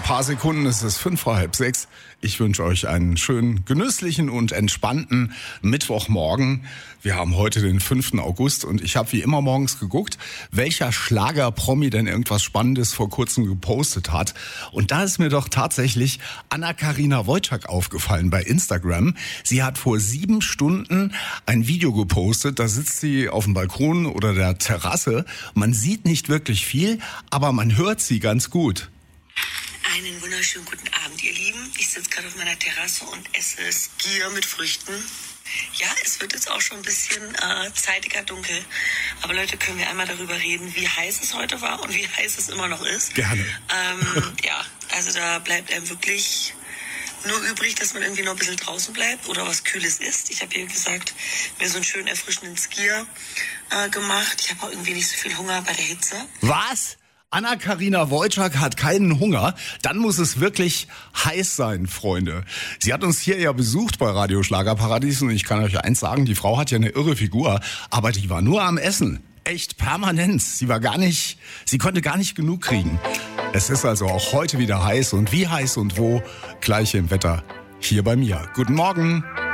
paar Sekunden ist es 5:30. Ich wünsche euch einen schönen, genüsslichen und entspannten Mittwochmorgen. Wir haben heute den 5. August und ich habe wie immer morgens geguckt, welcher Schlager-Promi denn irgendwas Spannendes vor kurzem gepostet hat. Und da ist mir doch tatsächlich Anna-Karina Wojcik aufgefallen bei Instagram. Sie hat vor 7 Stunden ein Video gepostet. Da sitzt sie auf dem Balkon oder der Terrasse. Man sieht nicht wirklich viel, aber man hört sie ganz gut. Einen wunderschönen guten Abend, ihr Lieben. Ich sitze gerade auf meiner Terrasse und esse Skier mit Früchten. Ja, es wird jetzt auch schon ein bisschen zeitiger dunkel. Aber Leute, können wir einmal darüber reden, wie heiß es heute war und wie heiß es immer noch ist? Gerne. Ja, also da bleibt einem wirklich nur übrig, dass man irgendwie noch ein bisschen draußen bleibt oder was Kühles isst. Ich habe hier gesagt, mir so einen schönen erfrischenden Skier gemacht. Ich habe auch irgendwie nicht so viel Hunger bei der Hitze. Was? Anna-Karina Wojcik hat keinen Hunger, dann muss es wirklich heiß sein, Freunde. Sie hat uns hier ja besucht bei Radio Schlagerparadies und ich kann euch eins sagen, die Frau hat ja eine irre Figur, aber die war nur am Essen. Echt permanent. Sie konnte gar nicht genug kriegen. Es ist also auch heute wieder heiß und wie heiß und wo, gleich im Wetter hier bei mir. Guten Morgen.